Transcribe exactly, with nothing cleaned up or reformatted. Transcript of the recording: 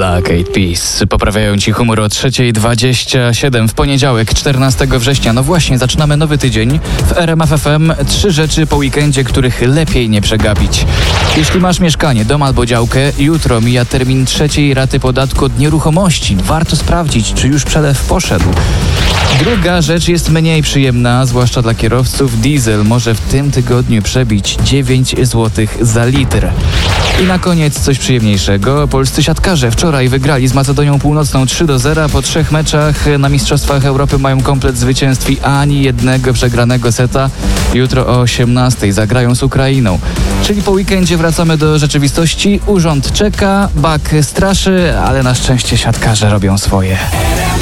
Black Eyed Peas poprawiają Ci humor o trzeciej dwadzieścia siedem w poniedziałek, czternastego września. No właśnie, zaczynamy nowy tydzień. W R M F F M trzy rzeczy po weekendzie, których lepiej nie przegapić. Jeśli masz mieszkanie, dom albo działkę, jutro mija termin trzeciej raty podatku od nieruchomości. Warto sprawdzić, czy już przelew poszedł. Druga rzecz jest mniej przyjemna, zwłaszcza dla kierowców. Diesel może w tym tygodniu przebić dziewięć złotych za litr. I na koniec coś przyjemniejszego. Polscy siatkarze wczoraj wygrali z Macedonią Północną trzy do zera. Po trzech meczach na Mistrzostwach Europy mają komplet zwycięstw i ani jednego przegranego seta. Jutro o osiemnastej zagrają z Ukrainą. Czyli po weekendzie wracamy do rzeczywistości. Urząd czeka, bak straszy, ale na szczęście siatkarze robią swoje.